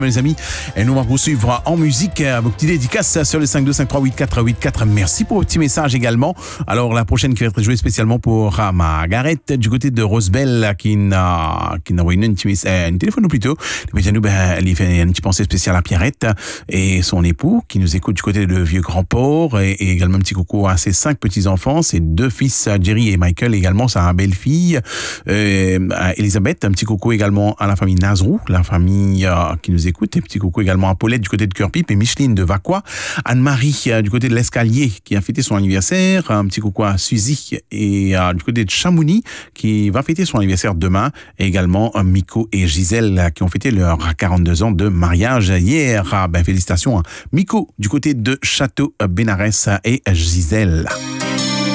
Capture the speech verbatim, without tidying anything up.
Les amis, et nous on va poursuivre en musique euh, vos petites dédicaces sur le cinq deux cinq trois huit quatre huit quatre. Merci pour vos petits messages également. Alors la prochaine qui va être jouée spécialement pour uh, Margaret du côté de Rosebell qui n'a qui n'a envoyé une petite euh, une téléphone ou plutôt. Mais nous ben elle fait une petite pensée spéciale à Pierrette et son époux qui nous écoute du côté de Vieux Grand Port et, et également un petit coucou à ses cinq petits enfants, ses deux fils Jerry et Michael également, sa belle-fille euh, Elisabeth. Un petit coucou également à la famille Nazrou, la famille euh, qui nous écoute. Écoute, et petit coucou également à Paulette du côté de Cœur-Pipe et Micheline de Vaqua, Anne-Marie euh, du côté de l'Escalier qui a fêté son anniversaire, un petit coucou à Suzy et euh, du côté de Chamonix qui va fêter son anniversaire demain, et également euh, Miko et Gisèle euh, qui ont fêté leurs quarante-deux ans de mariage hier. Ah, ben félicitations à Miko du côté de Château Bénarès et Gisèle.